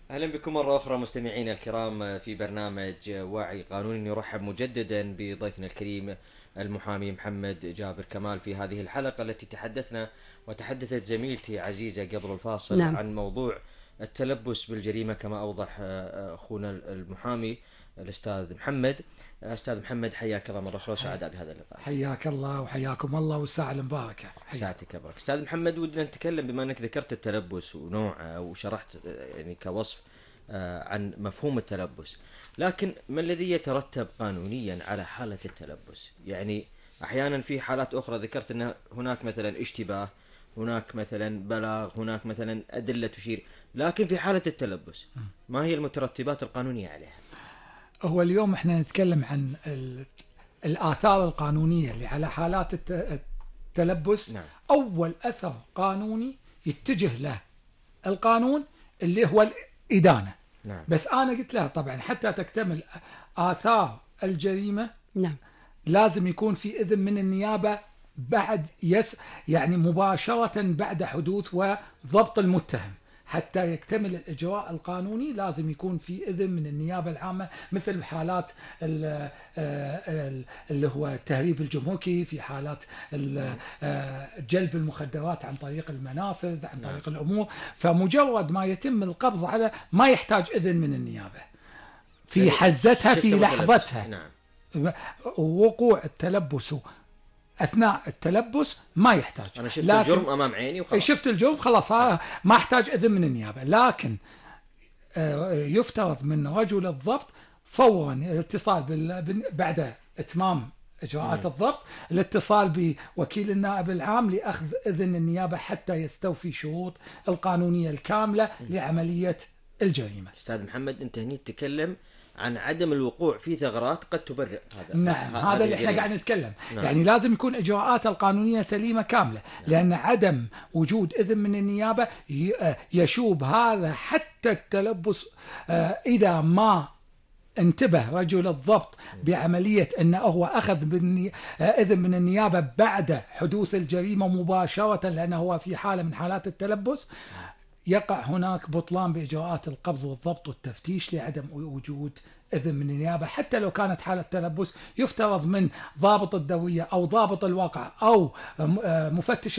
أهلا بكم مرة أخرى مستمعينا الكرام في برنامج وعي قانوني. نرحب مجددا بضيفنا الكريم المحامي محمد جابر كمال في هذه الحلقة التي وتحدثت زميلتي عزيزة قبل الفاصل نعم. عن موضوع التلبس بالجريمة كما أوضح أخونا المحامي الأستاذ محمد. أستاذ محمد حياك الله مرة أخرى وسعداء بهذا اللقاء. حياك الله وحياكم الله والساعة المباركة. ساعتك أبرك. أستاذ محمد، ودنا نتكلم بما أنك ذكرت التلبس ونوعه وشرحت يعني كوصف عن مفهوم التلبس، لكن ما الذي يترتب قانونيا على حالة التلبس؟ يعني أحيانا في حالات أخرى ذكرت أن هناك مثلا اشتباه، هناك مثلا بلاغ، هناك مثلا أدلة تشير، لكن في حالة التلبس ما هي المترتبات القانونية عليها؟ هو اليوم احنا نتكلم عن الآثار القانونية اللي على حالات التلبس. نعم. أول أثر قانوني يتجه له القانون اللي هو الإدانة. نعم. بس أنا قلت لها طبعا حتى تكتمل آثار الجريمة نعم. لازم يكون في إذن من النيابة بعد يعني مباشرة بعد حدوث وضبط المتهم. حتى يكتمل الإجراء القانوني لازم يكون في إذن من النيابة العامة، مثل حالات اللي هو التهريب الجمركي، في حالات جلب المخدرات عن طريق المنافذ، عن طريق الأمور. فمجرد ما يتم القبض على ما يحتاج إذن من النيابة في حزتها في لحظتها. نعم. وقوع التلبس أثناء التلبس ما يحتاج. أنا شفت الجرم أمام عيني وخلاص. شفت الجرم خلاص، ما احتاج إذن من النيابة. لكن يفترض من رجل الضبط فورا الاتصال بعد إتمام إجراءات الضبط الاتصال بوكيل النائب العام لأخذ إذن النيابة حتى يستوفي شروط القانونية الكاملة لعملية الجريمة. أستاذ محمد، أنت هني تتكلم عن عدم الوقوع في ثغرات قد تبرئ هذا. نعم، هذا اللي احنا قاعد نتكلم. نعم. يعني لازم يكون اجراءات القانونيه سليمه كامله. نعم. لان عدم وجود اذن من النيابه يشوب هذا حتى التلبس. اذا ما انتبه رجل الضبط بعمليه انه هو اخذ اذن من النيابه بعد حدوث الجريمه مباشره، لانه هو في حاله من حالات التلبس، يقع هناك بطلان بإجراءات القبض والضبط والتفتيش لعدم وجود إذن من النيابة. حتى لو كانت حالة تلبس يفترض من ضابط الدورية أو ضابط الواقع أو مفتش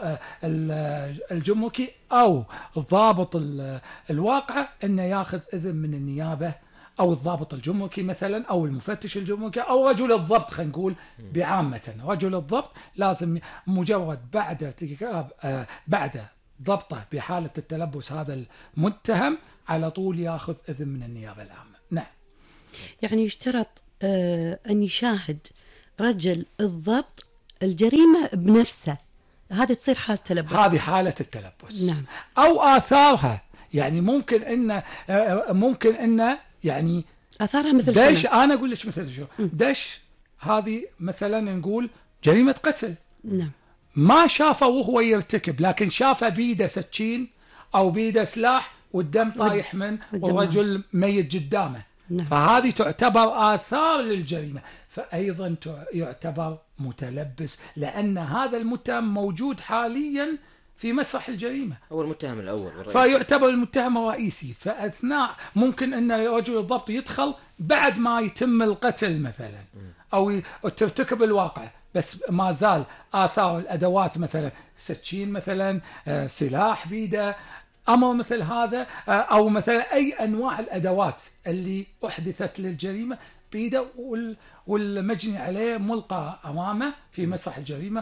الجمركي أو ضابط الواقع أنه ياخذ إذن من النيابة، أو الضابط الجمركي مثلا، أو المفتش الجمركي، أو رجل الضبط. خلينا نقول بعامة رجل الضبط لازم مجرد بعد ضبطه بحالة التلبس هذا المتهم على طول ياخذ إذن من النيابة العامة. نعم. يعني يشترط أن يشاهد رجل الضبط الجريمة بنفسه، هذه تصير حالة تلبس. هذه حالة التلبس. نعم. أو آثارها، يعني ممكن إن يعني آثارها مثل دش. أنا أقول لك مثل شو دش. هذه مثلا نقول جريمة قتل. نعم. ما شافه وهو يرتكب، لكن شافه بيده سكين أو بيده سلاح والدم طايح من والرجل ميت قدامه. نعم. فهذه تعتبر آثار للجريمة، فأيضا يعتبر متلبس، لأن هذا المتهم موجود حاليا في مسرح الجريمة، هو المتهم الأول فيعتبر المتهم الرئيسي. فأثناء ممكن أن رجل الضبط يدخل بعد ما يتم القتل مثلا أو ترتكب الواقع، بس ما زال آثار الأدوات مثلا سكين مثلا، سلاح بيده، أمر مثل هذا، أو مثلا أي أنواع الأدوات اللي أحدثت للجريمة بيده، والمجني عليه ملقى أمامه في مسرح الجريمة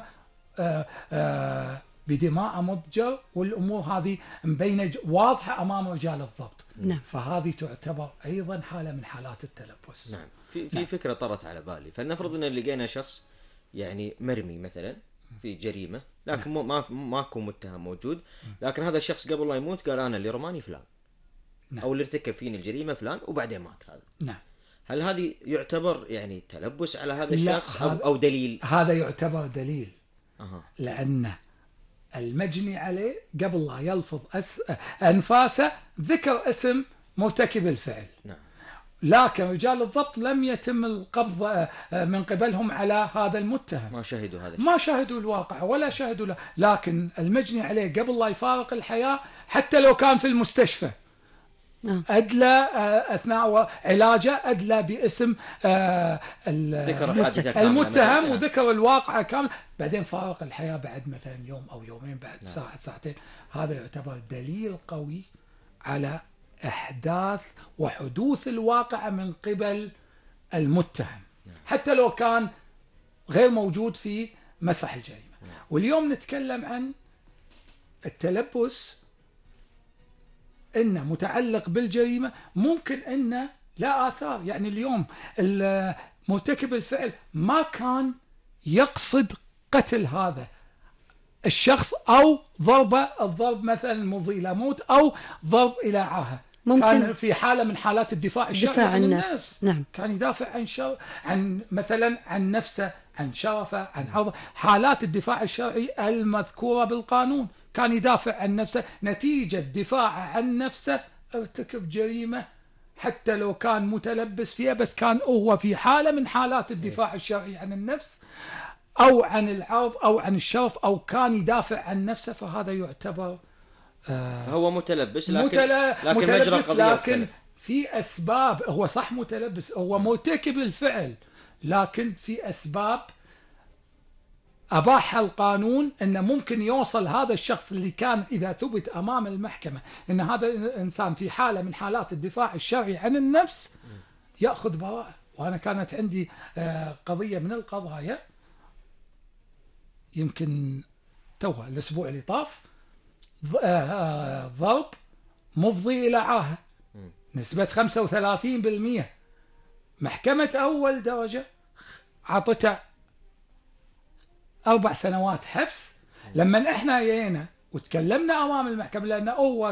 بدماء مضجر، والأمور هذه مبينة واضحة أمام رجال الضبط. نعم. فهذه تعتبر أيضا حالة من حالات التلبس. نعم. في فكرة طرت على بالي. فلنفرض أن لقينا شخص يعني مرمي مثلا في جريمة، لكن ماكو متهم موجود، لكن هذا الشخص قبل لا يموت قال أنا اللي رماني فلان. نعم. أو اللي ارتكب فيني الجريمة فلان، وبعدين مات هذا. نعم. هل هذه يعتبر يعني تلبس على هذا الشخص أو دليل؟ هذا يعتبر دليل. لأن المجني عليه قبل لا يلفظ أنفاسه ذكر اسم مرتكب الفعل. نعم. لكن رجال الضبط لم يتم القبض من قبلهم على هذا المتهم، ما شاهدوا هذا الشيء. ما شاهدوا الواقع ولا شاهدوا له. لكن المجني عليه قبل لا يفارق الحياة، حتى لو كان في المستشفى، أدلى أثناء علاجه أدلى باسم ذكر الحادثة كاملة المتهم مثلاً. وذكر الواقعة كامل، بعدين فارق الحياة بعد مثلا يوم أو يومين، بعد ساعة ساعتين. هذا يعتبر دليل قوي على إحداث وحدوث الواقعة من قبل المتهم، حتى لو كان غير موجود في مسرح الجريمة. واليوم نتكلم عن التلبس إنه متعلق بالجريمة، ممكن إنه لا آثار. يعني اليوم مرتكب الفعل ما كان يقصد قتل هذا الشخص أو الضرب مثلا المفضي إلى موت أو ضرب إلى عاهة، كان في حالة من حالات الدفاع الشرعي عن النفس. نعم. كان يدافع عن مثلا عن نفسه، عن شرفه، عن عرضه، حالات الدفاع الشرعي المذكورة بالقانون. كان يدافع عن نفسه، نتيجة دفاع عن نفسه ارتكب جريمة حتى لو كان متلبس فيها، بس كان هو في حالة من حالات الدفاع الشرعي عن النفس أو عن العرض أو عن الشرف، أو كان يدافع عن نفسه، فهذا يعتبر هو متلبس، لكن متلبس، مجرى قضية لكن في أسباب. هو صح متلبس، هو مرتكب الفعل، لكن في أسباب أباح القانون أنه ممكن يوصل هذا الشخص اللي كان إذا ثبت أمام المحكمة أن هذا الإنسان في حالة من حالات الدفاع الشرعي عن النفس يأخذ براءة. وأنا كانت عندي قضية من القضايا يمكن توها الأسبوع اللي طاف، ضرب مفضي إلى عاهة نسبة 35%. محكمة أول درجة عطته 4 سنوات حبس. لما احنا جينا وتكلمنا امام المحكمه، لانه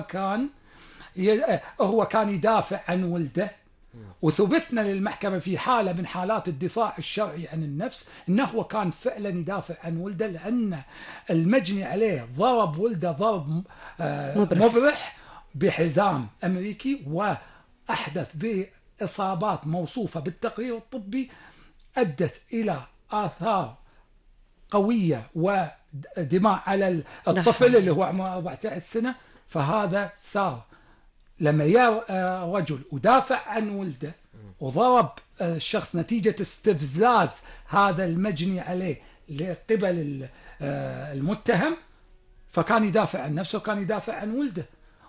هو كان يدافع عن ولده، وثبتنا للمحكمه في حاله من حالات الدفاع الشرعي عن النفس انه هو كان فعلا يدافع عن ولده، لان المجني عليه ضرب ولده ضرب مبرح بحزام امريكي، واحدث باصابات موصوفه بالتقرير الطبي ادت الى آثار قوية ودماء على الطفل اللي هو عمره 14 سنة. فهذا صار لما يا رجل ودافع عن ولده وضرب الشخص نتيجة استفزاز هذا المجني عليه لقبل المتهم، فكان يدافع عن نفسه وكان يدافع عن ولده.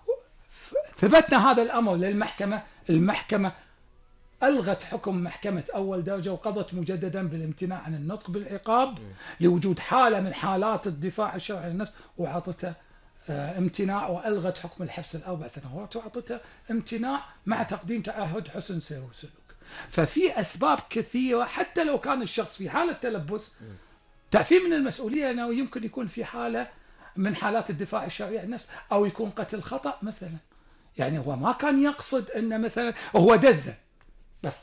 ثبتنا هذا الأمر للمحكمة. المحكمة ألغت حكم محكمة أول درجة وقضت مجددا بالامتناع عن النطق بالعقاب لوجود حالة من حالات الدفاع الشرعي عن النفس، وعطته امتناع، وألغت حكم الحبس ال4 سنوات وعطته امتناع مع تقديم تعهد حسن سير وسلوك. ففي أسباب كثيرة، حتى لو كان الشخص في حالة تلبس، تعفيه من المسؤولية أنه يمكن يكون في حالة من حالات الدفاع الشرعي عن النفس، أو يكون قتل خطأ مثلا. يعني هو ما كان يقصد أن مثلا هو دزه بس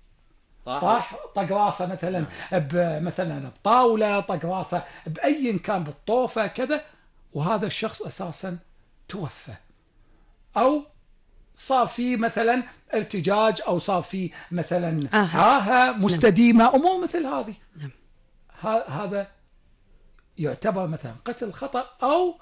طاح طق راسه مثلا مثلا بطاوله، طق راسه باي كان بالطوفه كذا، وهذا الشخص اساسا توفى، او صار في مثلا ارتجاج، او صار في مثلا عاهه مستديمه، امور مثل هذه. هذا يعتبر مثلا قتل خطأ او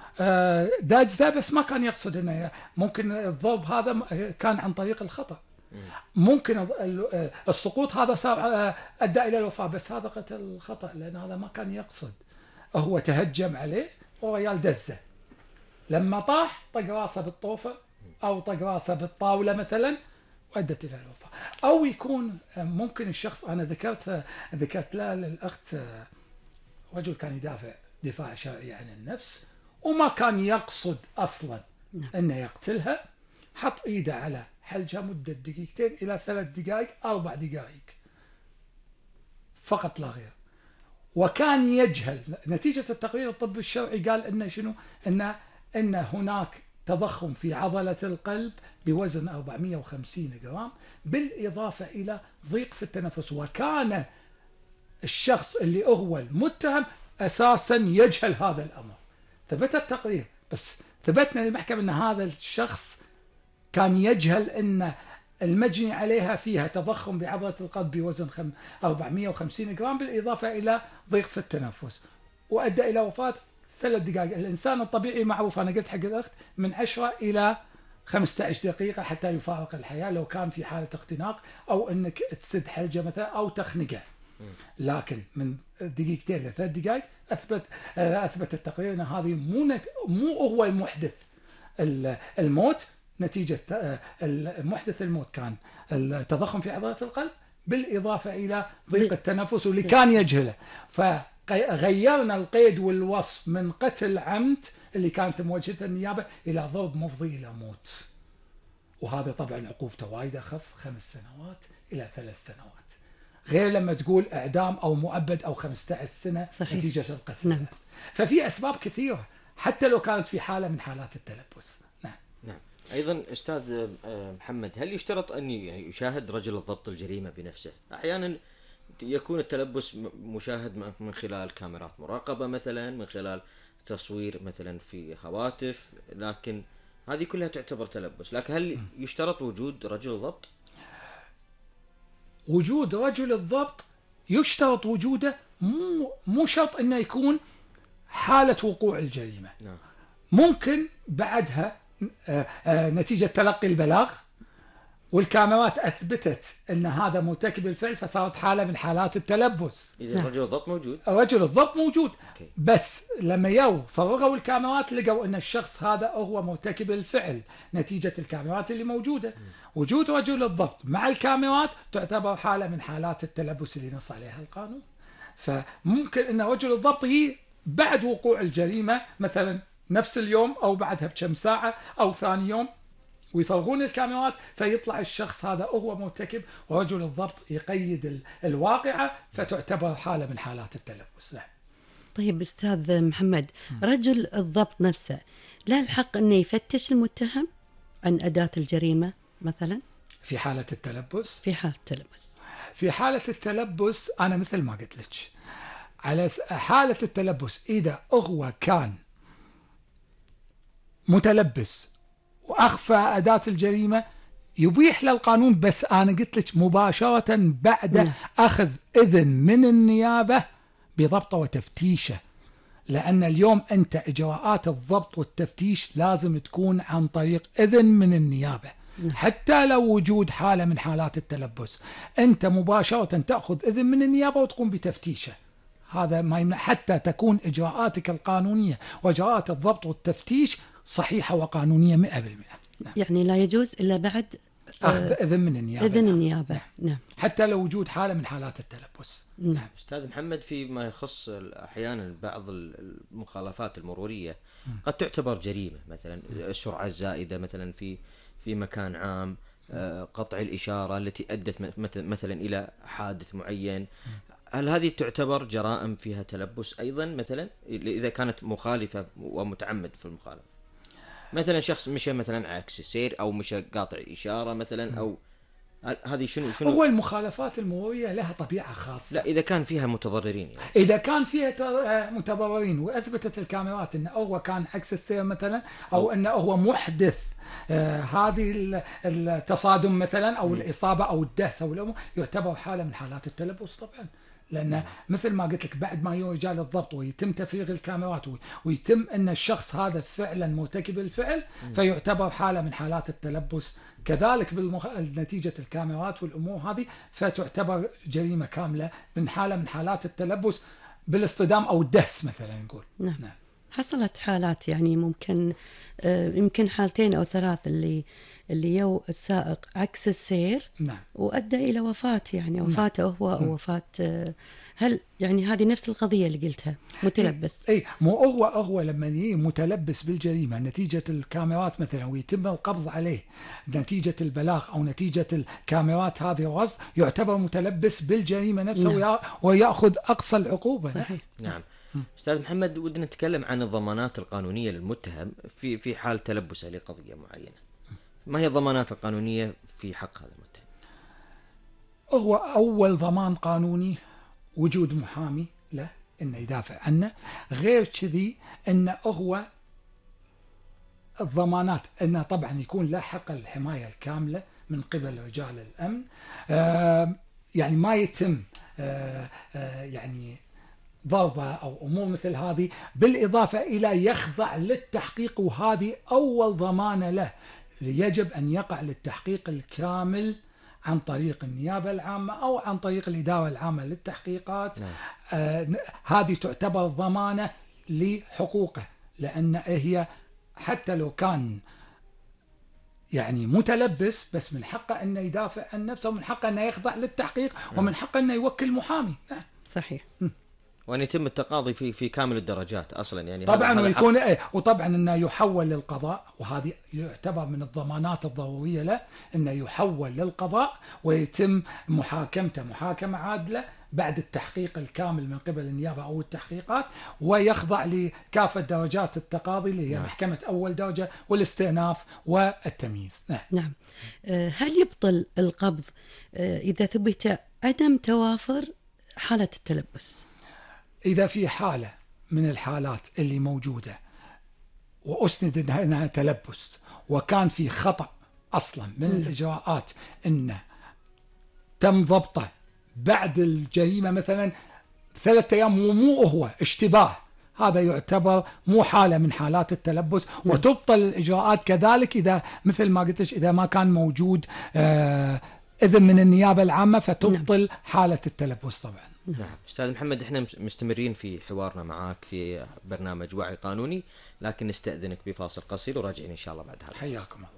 داجزه، بس ما كان يقصد انه ممكن الضرب هذا كان عن طريق الخطأ. ممكن السقوط هذا صار أدى إلى الوفاة، بس هذا قتل خطأ، لأن هذا ما كان يقصد. هو تهجم عليه وريال دزه، لما طاح طق راسه بالطوفة أو طق راسه بالطاولة مثلا، وأدت إلى الوفاة. أو يكون ممكن الشخص، أنا ذكرت لا للأخت رجل كان يدافع دفاع شرعي عن النفس وما كان يقصد أصلا أنه يقتلها، حط إيده على حلجها مدة 2 إلى 3 دقائق 4 دقائق فقط لا غير، وكان يجهل. نتيجة التقرير الطبي الشرعي قال إنه شنو؟ إن هناك تضخم في عضلة القلب بوزن 450 جرام، بالإضافة إلى ضيق في التنفس. وكان الشخص اللي هو المتهم أساسا يجهل هذا الأمر. ثبت التقرير، بس ثبتنا للمحكمة أن هذا الشخص كان يجهل أن المجني عليها فيها تضخم بعضلة القلب بوزن 450 جرام، بالإضافة إلى ضيق في التنفس، وأدى إلى وفاة 3 دقائق. الإنسان الطبيعي معروف، أنا قلت حق الأخت، من 10 إلى 15 دقيقة حتى يفارق الحياة لو كان في حالة اختناق أو أنك تسد حلجة مثلا أو تخنقه. لكن من دقيقتين لثلاث دقائق أثبت التقرير أن هذه مو هو المحدث الموت. نتيجة محدث الموت كان التضخم في عضلات القلب بالإضافة إلى ضيق التنفس واللي كان يجهله. فغيرنا القيد والوصف من قتل عمد اللي كانت موجهة النيابة إلى ضرب مفضي إلى موت. وهذا طبعا عقوبته وايد أخف، 5 سنوات إلى 3 سنوات، غير لما تقول إعدام أو مؤبد أو 15 سنة صحيح. نتيجة القتل. نعم. ففي أسباب كثيرة حتى لو كانت في حالة من حالات التلبس. نعم. أيضا أستاذ محمد، هل يشترط أن يشاهد رجل الضبط الجريمة بنفسه؟ أحيانا يكون التلبس مشاهد من خلال كاميرات مراقبة مثلا، من خلال تصوير مثلا في هواتف، لكن هذه كلها تعتبر تلبس. لكن هل يشترط وجود رجل الضبط؟ وجود رجل الضبط يشترط وجوده، مو شرط انه يكون حالة وقوع الجريمة. نعم. ممكن بعدها نتيجة تلقي البلاغ والكاميرات أثبتت أن هذا مرتكب الفعل فصارت حالة من حالات التلبس. إذا رجل الضبط موجود. رجل الضبط موجود. بس لما فرغوا الكاميرات لقوا أن الشخص هذا هو مرتكب الفعل نتيجة الكاميرات اللي موجودة. وجود رجل الضبط مع الكاميرات تعتبر حالة من حالات التلبس اللي نص عليها القانون. فممكن أن رجل الضبط بعد وقوع الجريمة مثلا نفس اليوم أو بعدها بكم ساعة أو ثاني يوم ويفرغون الكاميرات فيطلع الشخص هذا هو مرتكب، ورجل الضبط يقيد الواقعة فتعتبر حالة من حالات التلبس. طيب أستاذ محمد، رجل الضبط نفسه لا الحق أنه يفتش المتهم عن أداة الجريمة مثلا في حالة التلبس؟ في حالة التلبس أنا مثل ما قلت لك، على حالة التلبس إذا هو كان متلبس وأخفى أداة الجريمة يبيح للقانون، بس أنا قلت لك مباشرة بعد أخذ إذن من النيابة بضبطه وتفتيشه. لأن اليوم أنت إجراءات الضبط والتفتيش لازم تكون عن طريق إذن من النيابة. حتى لو وجود حالة من حالات التلبس أنت مباشرة تأخذ إذن من النيابة وتقوم بتفتيشه. هذا ما يمنع حتى تكون إجراءاتك القانونية وإجراءات الضبط والتفتيش صحيحة وقانونية 100%. يعني لا يجوز إلا بعد أخذ إذن من النيابة. نعم. حتى لو وجود حالة من حالات التلبس. نعم. أستاذ محمد، فيما يخص أحيانا بعض المخالفات المرورية قد تعتبر جريمة، مثلا السرعة الزائدة مثلا في مكان عام، قطع الإشارة التي أدت مثلا إلى حادث معين. هل هذه تعتبر جرائم فيها تلبس أيضا مثلا إذا كانت مخالفة ومتعمد في المخالفة؟ مثلا شخص مشى مثلا عكس السير أو مشى قاطع إشارة مثلا، أو هذه شنو هو المخالفات المرورية لها طبيعة خاصة. لا، إذا كان فيها متضررين يعني. إذا كان فيها متضررين وأثبتت الكاميرات أنه هو كان عكس السير مثلا أو أنه هو محدث هذه التصادم مثلا أو الإصابة أو الدهس أو الأمور، يعتبر حالة من حالات التلبس طبعا. لأن مثل ما قلت لك بعد ما يرجع للضبط ويتم تفريغ الكاميرات ويتم أن الشخص هذا فعلا مرتكب الفعل فيعتبر حالة من حالات التلبس. كذلك نتيجة الكاميرات والأمور هذه فتعتبر جريمة كاملة من حالة من حالات التلبس بالاصطدام أو الدهس مثلا نقول. نعم. حصلت حالات يعني ممكن يمكن حالتين أو 3 اللي يو السائق عكس السير. نعم. وأدى إلى وفاة، يعني وفاته هو أو وفاة. هل يعني هذه نفس القضية اللي قلتها متلبس؟ أي مو هو لما يجي متلبس بالجريمة نتيجة الكاميرات مثلا ويتم القبض عليه نتيجة البلاغ أو نتيجة الكاميرات هذه الرصد يعتبر متلبس بالجريمة نفسه. نعم. ويأخذ أقصى العقوبة. صحيح. نعم. أستاذ محمد، ودنا نتكلم عن الضمانات القانونية للمتهم في حال تلبسه لقضية معينة. ما هي الضمانات القانونية في حق هذا المتهم؟ هو أول ضمان قانوني وجود محامي له إنه يدافع عنه. غير كذي إنه هو الضمانات إنه طبعا يكون له حق الحماية الكاملة من قبل رجال الأمن. يعني ما يتم يعني ضربة أو أمور مثل هذه، بالإضافة إلى يخضع للتحقيق، وهذه أول ضمانة له يجب أن يقع للتحقيق الكامل عن طريق النيابة العامة أو عن طريق الإدارة العامة للتحقيقات. هذه تعتبر ضمانة لحقوقه، لأن هي حتى لو كان يعني متلبس، بس من حقه أنه يدافع عن نفسه، ومن حقه أنه يخضع للتحقيق، ومن حقه أنه يوكل محامي. صحيح. وأن يتم التقاضي في كامل الدرجات أصلا يعني. طبعا ويكون وطبعا أنه يحول للقضاء، وهذه يعتبر من الضمانات الضرورية له، أنه يحول للقضاء ويتم محاكمته محاكمة عادلة بعد التحقيق الكامل من قبل النيابة أو التحقيقات، ويخضع لكافة درجات التقاضي اللي هي محكمة أول درجة والاستئناف والتمييز. نعم. هل يبطل القبض إذا ثبت عدم توافر حالة التلبس؟ إذا في حالة من الحالات اللي موجودة وأسند أنها تلبس، وكان في خطأ أصلا من الإجراءات، أنه تم ضبطه بعد الجريمة مثلا 3 أيام ومو هو اشتباه، هذا يعتبر مو حالة من حالات التلبس، وتبطل الإجراءات كذلك إذا مثل ما قلت إذا ما كان موجود إذن من النيابة العامة، فتبطل حالة التلبس طبعا. نعم. أستاذ محمد، احنا مستمرين في حوارنا معك في برنامج وعي قانوني، لكن نستأذنك بفاصل قصير وراجعين إن شاء الله بعد هذا. حياكم الله.